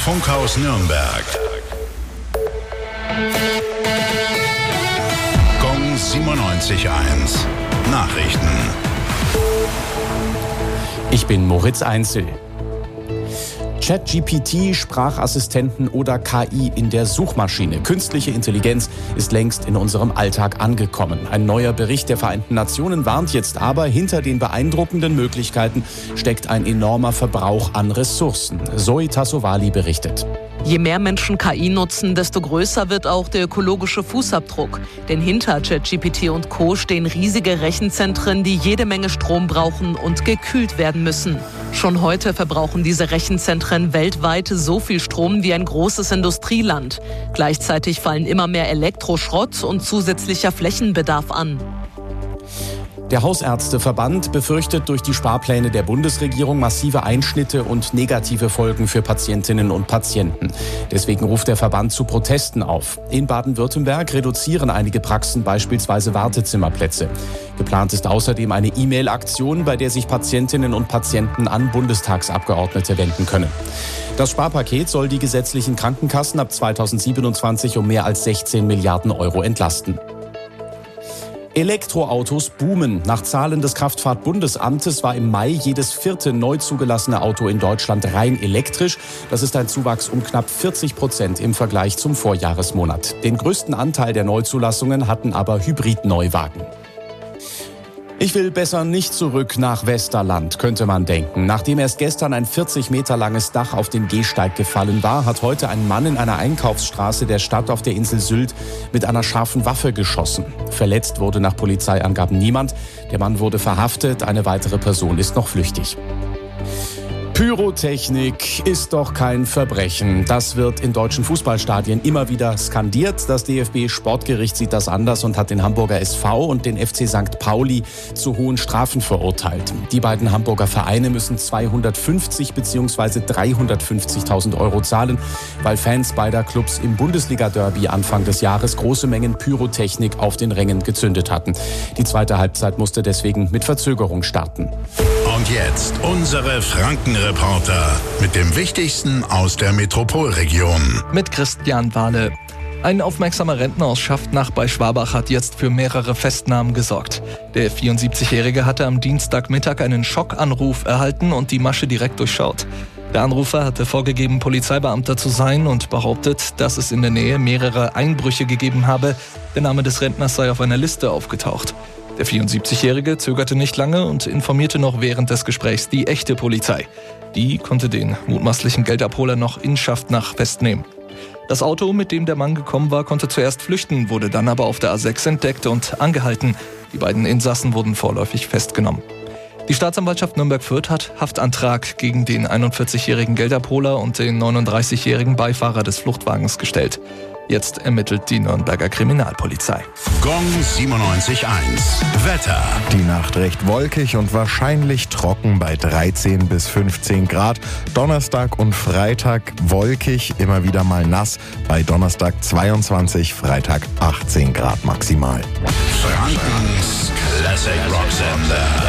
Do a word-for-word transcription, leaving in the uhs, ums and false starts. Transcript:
Funkhaus Nürnberg. Gong siebenundneunzig Komma eins. Nachrichten. Ich bin Moritz Einzel. ChatGPT, Sprachassistenten oder K I in der Suchmaschine. Künstliche Intelligenz ist längst in unserem Alltag angekommen. Ein neuer Bericht der Vereinten Nationen warnt jetzt aber, hinter den beeindruckenden Möglichkeiten steckt ein enormer Verbrauch an Ressourcen. Zoe Tassovali berichtet. Je mehr Menschen K I nutzen, desto größer wird auch der ökologische Fußabdruck. Denn hinter ChatGPT und Co. stehen riesige Rechenzentren, die jede Menge Strom brauchen und gekühlt werden müssen. Schon heute verbrauchen diese Rechenzentren weltweit so viel Strom wie ein großes Industrieland. Gleichzeitig fallen immer mehr Elektroschrott und zusätzlicher Flächenbedarf an. Der Hausärzteverband befürchtet durch die Sparpläne der Bundesregierung massive Einschnitte und negative Folgen für Patientinnen und Patienten. Deswegen ruft der Verband zu Protesten auf. In Baden-Württemberg reduzieren einige Praxen beispielsweise Wartezimmerplätze. Geplant ist außerdem eine E-Mail-Aktion, bei der sich Patientinnen und Patienten an Bundestagsabgeordnete wenden können. Das Sparpaket soll die gesetzlichen Krankenkassen ab zweitausendsiebenundzwanzig um mehr als sechzehn Milliarden Euro entlasten. Elektroautos boomen. Nach Zahlen des Kraftfahrtbundesamtes war im Mai jedes vierte neu zugelassene Auto in Deutschland rein elektrisch. Das ist ein Zuwachs um knapp vierzig Prozent im Vergleich zum Vorjahresmonat. Den größten Anteil der Neuzulassungen hatten aber Hybrid-Neuwagen. Ich will besser nicht zurück nach Westerland, könnte man denken. Nachdem erst gestern ein vierzig Meter langes Dach auf den Gehsteig gefallen war, hat heute ein Mann in einer Einkaufsstraße der Stadt auf der Insel Sylt mit einer scharfen Waffe geschossen. Verletzt wurde nach Polizeiangaben niemand. Der Mann wurde verhaftet, eine weitere Person ist noch flüchtig. Pyrotechnik ist doch kein Verbrechen. Das wird in deutschen Fußballstadien immer wieder skandiert. Das D F B-Sportgericht sieht das anders und hat den Hamburger S V und den F C Sankt Pauli zu hohen Strafen verurteilt. Die beiden Hamburger Vereine müssen zweihundertfünfzig bzw. dreihundertfünfzigtausend Euro zahlen, weil Fans beider Clubs im Bundesliga-Derby Anfang des Jahres große Mengen Pyrotechnik auf den Rängen gezündet hatten. Die zweite Halbzeit musste deswegen mit Verzögerung starten. Und jetzt unsere Frankenreporter mit dem Wichtigsten aus der Metropolregion. Mit Christian Wahle. Ein aufmerksamer Rentner aus Schaftnach bei Schwabach hat jetzt für mehrere Festnahmen gesorgt. Der vierundsiebzigjährige hatte am Dienstagmittag einen Schockanruf erhalten und die Masche direkt durchschaut. Der Anrufer hatte vorgegeben, Polizeibeamter zu sein und behauptet, dass es in der Nähe mehrere Einbrüche gegeben habe. Der Name des Rentners sei auf einer Liste aufgetaucht. Der vierundsiebzigjährige zögerte nicht lange und informierte noch während des Gesprächs die echte Polizei. Die konnte den mutmaßlichen Geldabholer noch in Schaftnach festnehmen. Das Auto, mit dem der Mann gekommen war, konnte zuerst flüchten, wurde dann aber auf der A sechs entdeckt und angehalten. Die beiden Insassen wurden vorläufig festgenommen. Die Staatsanwaltschaft Nürnberg-Fürth hat Haftantrag gegen den einundvierzigjährigen Geldabholer und den neununddreißigjährigen Beifahrer des Fluchtwagens gestellt. Jetzt ermittelt die Nürnberger Kriminalpolizei. Gong siebenundneunzig Komma eins. Wetter. Die Nacht recht wolkig und wahrscheinlich trocken bei dreizehn bis fünfzehn Grad. Donnerstag und Freitag wolkig, immer wieder mal nass. Bei Donnerstag zweiundzwanzig, Freitag achtzehn Grad maximal. Frankens Classic Rock Sender.